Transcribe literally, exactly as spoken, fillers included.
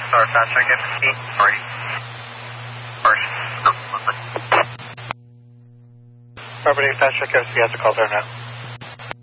Star Fast Track F T, sorry. First. Property Fast Track F T has a call there now.